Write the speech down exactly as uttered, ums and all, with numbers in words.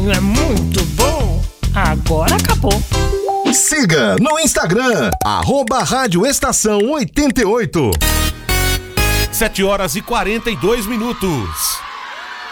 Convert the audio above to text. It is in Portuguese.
Pretinho é muito bom. Agora acabou. Siga no Instagram, arroba Rádio Estação oitenta e oito. Sete horas e quarenta e dois minutos.